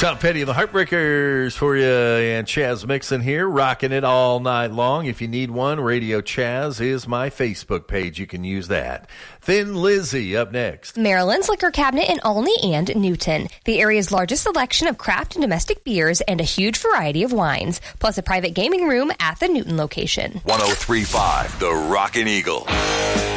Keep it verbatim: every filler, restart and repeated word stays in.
Tom Petty and the Heartbreakers for you, and Chaz Mixon here, rocking it all night long. If you need one, Radio Chaz is my Facebook page. You can use that. Thin Lizzy up next. Maryland's Liquor Cabinet in Olney and Newton. The area's largest selection of craft and domestic beers and a huge variety of wines, plus a private gaming room at the Newton location. one oh three point five, The Rockin' Eagle.